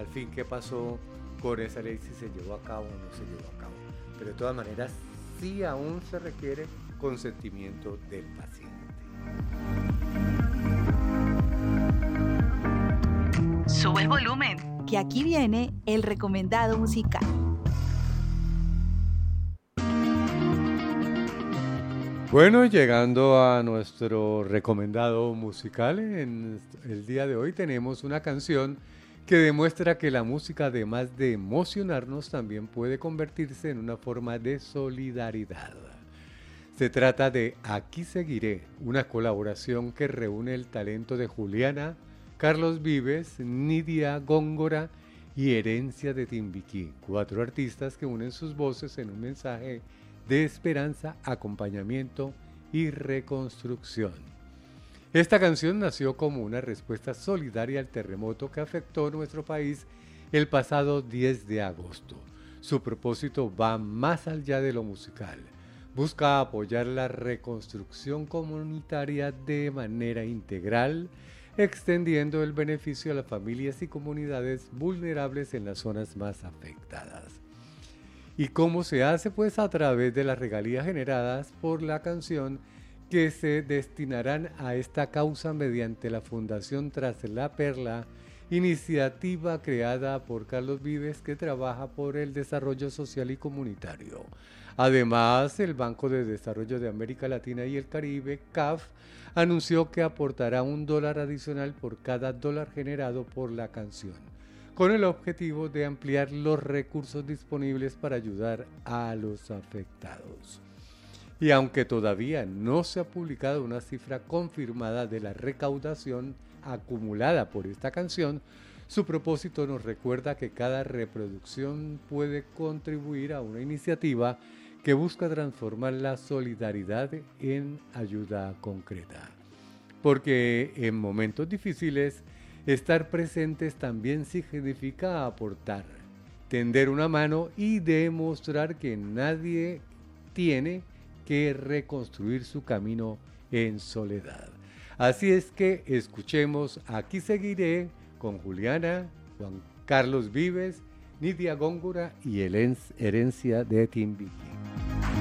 al fin qué pasó con esa ley, si se llevó a cabo o no se llevó a cabo. Pero de todas maneras, sí aún se requiere consentimiento del paciente. Sube el volumen, que aquí viene el recomendado musical. Bueno, llegando a nuestro recomendado musical, en el día de hoy tenemos una canción que demuestra que la música, además de emocionarnos, también puede convertirse en una forma de solidaridad. Se trata de Aquí Seguiré, una colaboración que reúne el talento de Juliana, Carlos Vives, Nidia Góngora y Herencia de Timbiquí, 4 artistas que unen sus voces en un mensaje de esperanza, acompañamiento y reconstrucción. Esta canción nació como una respuesta solidaria al terremoto que afectó nuestro país el pasado 10 de agosto. Su propósito va más allá de lo musical. Busca apoyar la reconstrucción comunitaria de manera integral, extendiendo el beneficio a las familias y comunidades vulnerables en las zonas más afectadas. ¿Y cómo se hace? Pues a través de las regalías generadas por la canción que se destinarán a esta causa mediante la Fundación Tras la Perla, iniciativa creada por Carlos Vives que trabaja por el desarrollo social y comunitario. Además, el Banco de Desarrollo de América Latina y el Caribe, CAF, anunció que aportará $1 adicional por cada dólar generado por la canción, con el objetivo de ampliar los recursos disponibles para ayudar a los afectados. Y aunque todavía no se ha publicado una cifra confirmada de la recaudación acumulada por esta canción, su propósito nos recuerda que cada reproducción puede contribuir a una iniciativa que busca transformar la solidaridad en ayuda concreta. Porque en momentos difíciles, estar presentes también significa aportar, tender una mano y demostrar que nadie tiene que reconstruir su camino en soledad. Así es que escuchemos Aquí Seguiré con Juliana, Juan Carlos Vives, Nidia Góngora y Herencia de Timbiquí.